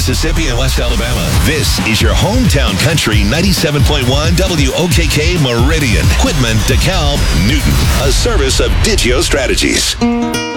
Mississippi and West Alabama. This is your hometown country 97.1 WOKK Meridian. Quitman, DeKalb, Newton. A service of Digio Strategies.